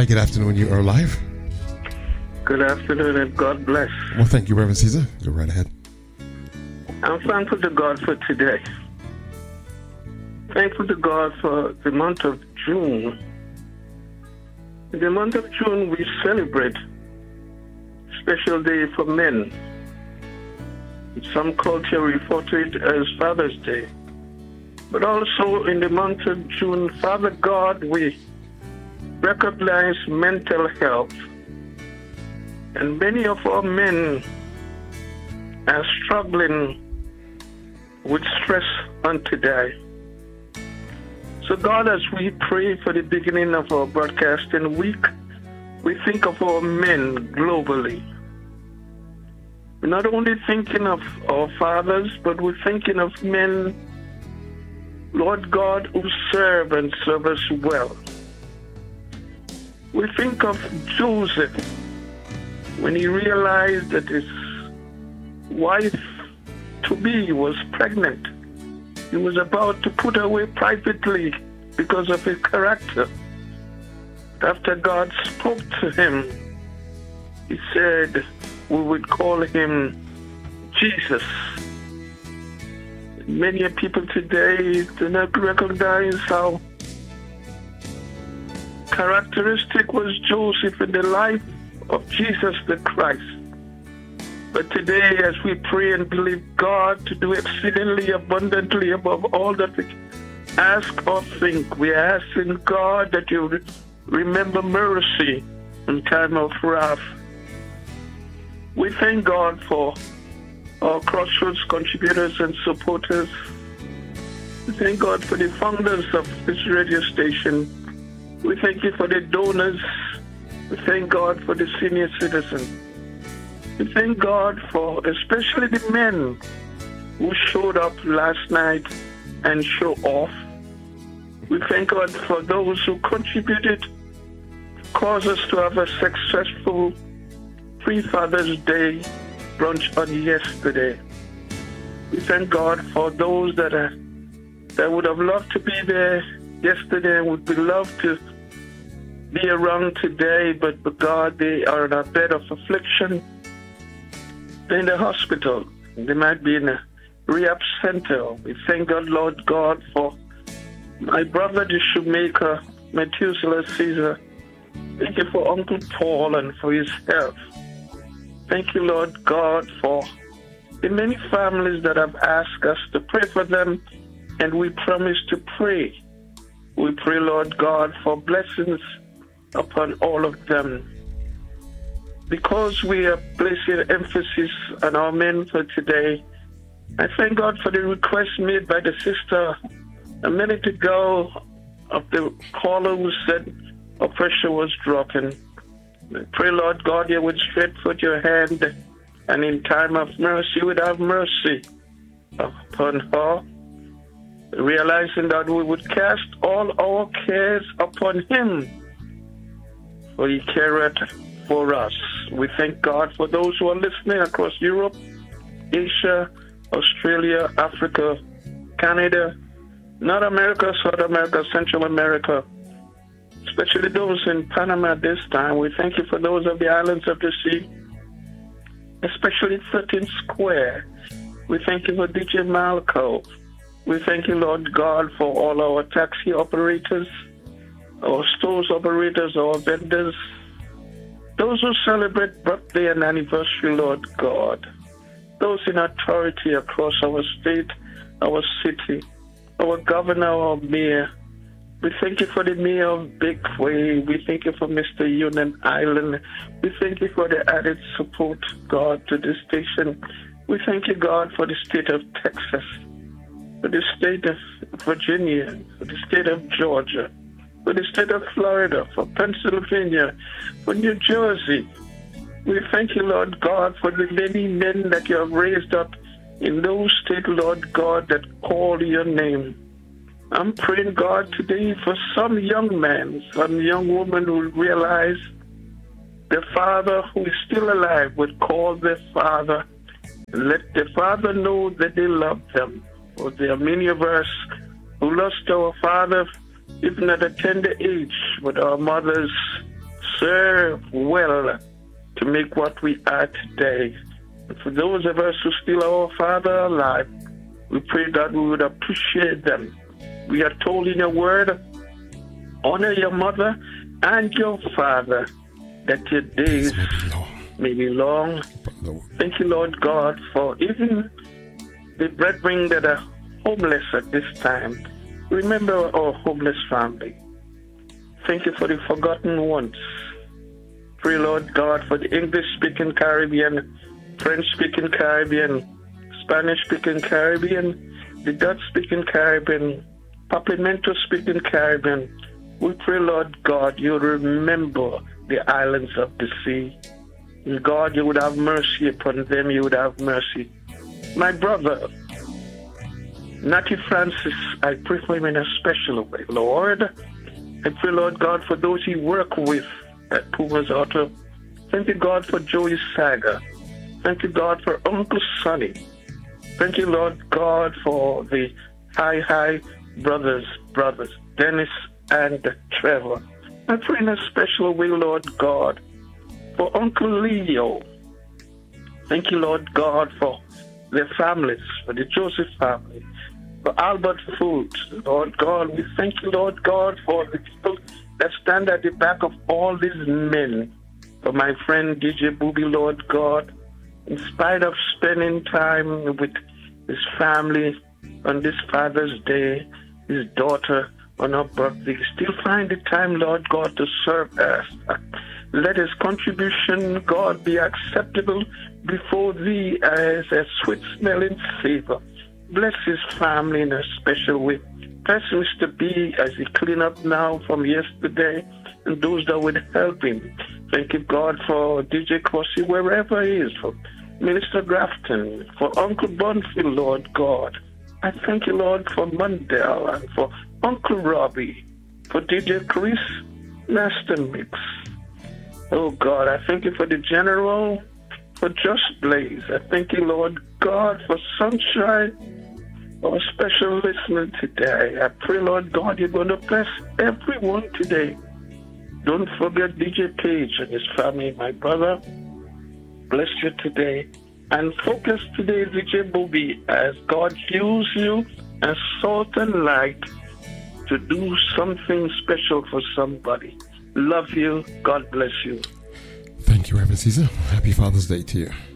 good afternoon. You are live. Good afternoon and God bless. Well, thank you, Reverend Caesar. Go right ahead. I'm thankful to God for today. Thankful to God for the month of June. In the month of June, we celebrate a special day for men. In some culture, we refer to it as Father's Day. But also in the month of June, Father God, we recognize mental health. And many of our men are struggling with stress on today. So God, as we pray for the beginning of our broadcasting week, we think of our men globally. We're not only thinking of our fathers, but we're thinking of men, Lord God, who serve and serve us well. We think of Joseph when he realized that his wife-to-be was pregnant. He was about to put her away privately because of his character. After God spoke to him, he said we would call him Jesus. Many people today do not recognize how characteristic was Joseph in the life of Jesus the Christ. But today, as we pray and believe God to do exceedingly abundantly above all that we ask or think, we are asking God that you remember mercy in time of wrath. We thank God for our Crossroads contributors and supporters. We thank God for the founders of this radio station. We thank you for the donors. We thank God for the senior citizens. We thank God for especially the men who showed up last night and show off. We thank God for those who contributed, caused us to have a successful Pre-Father's Day brunch on yesterday. We thank God for those that would have loved to be there yesterday and would be loved to be around today, but God, they are in a bed of affliction. They're in the hospital. They might be in a rehab center. We thank God, Lord God, for my brother, the shoemaker, Methuselah Caesar. Thank you for Uncle Paul and for his health. Thank you, Lord God, for the many families that have asked us to pray for them, and we promise to pray. We pray, Lord God, for blessings upon all of them. Because we are placing emphasis on our men for today, I thank God for the request made by the sister a minute ago of the caller who said her pressure was dropping. I pray, Lord God, you would stretch forth your hand, and in time of mercy, you would have mercy upon her, realizing that we would cast all our cares upon him, for he careth for us. We thank God for those who are listening across Europe, Asia, Australia, Africa, Canada, North America, South America, Central America, especially those in Panama this time. We thank you for those of the islands of the sea, especially 13 Square. We thank you for DJ Malco. We thank you, Lord God, for all our taxi operators, our stores operators, our vendors, those who celebrate birthday and anniversary, Lord God, those in authority across our state, our city, our governor, our mayor. We thank you for the mayor of Bigway. We thank you for Mr. Union Island. We thank you for the added support, God, to this station. We thank you, God, for the state of Texas, for the state of Virginia, for the state of Georgia, for the state of Florida, for Pennsylvania, for New Jersey. We thank you, Lord God, for the many men that you have raised up in those states, Lord God, that call your name. I'm praying, God, today for some young man, some young woman who will realize the father who is still alive would call their father. Let the father know that they love them. For there are many of us who lost our father even at a tender age, but our mothers serve well to make what we are today. And for those of us who still are our Father alive, we pray that we would appreciate them. We are told in your word, honor your mother and your father, that your days may be long. Thank you, Lord God, for even the brethren that are homeless at this time. Remember our homeless family. Thank you for the forgotten ones. Pray, Lord God, for the English-speaking Caribbean, French-speaking Caribbean, Spanish-speaking Caribbean, the Dutch-speaking Caribbean, Papiamento-speaking Caribbean. We pray, Lord God, you remember the islands of the sea. And God, you would have mercy upon them, you would have mercy. My brother, Natty Francis, I pray for him in a special way. Lord, I pray, Lord God, for those he work with at Puma's Auto. Thank you, God, for Joey Saga. Thank you, God, for Uncle Sonny. Thank you, Lord God, for the Hi brothers, Dennis and Trevor. I pray in a special way, Lord God, for Uncle Leo. Thank you, Lord God, for their families, for the Joseph family, for Albert Foods. Lord God, we thank you, Lord God, for the people that stand at the back of all these men. For my friend DJ Booby, Lord God, in spite of spending time with his family on this Father's Day, his daughter on her birthday, still find the time, Lord God, to serve us. Let his contribution, God, be acceptable before thee as a sweet-smelling savor. Bless his family in a special way. Bless Mr. B as he clean up now from yesterday and those that would help him. Thank you, God, for DJ Corsi, wherever he is, for Minister Grafton, for Uncle Bonfield, Lord God. I thank you, Lord, for Mundell and for Uncle Robbie, for DJ Chris, Master Mix. Oh, God, I thank you for the General, for Just Blaze. I thank you, Lord God, for Sunshine, our special listener today. I pray, Lord God, you're going to bless everyone today. Don't forget DJ Page and his family, my brother. Bless you today. And focus today, DJ Booby, as God uses you as salt and light to do something special for somebody. Love you. God bless you. Thank you, Reverend Caesar. Happy Father's Day to you.